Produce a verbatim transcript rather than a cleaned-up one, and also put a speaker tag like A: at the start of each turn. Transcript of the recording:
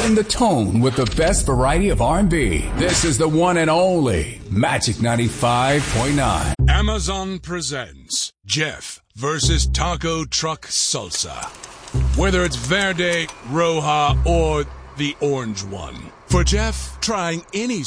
A: setting the tone with the best variety of R and B. This is the one and only Magic ninety-five point nine.
B: Amazon presents Jeff versus Taco Truck Salsa. Whether it's Verde, Roja, or the orange one. For Jeff, trying any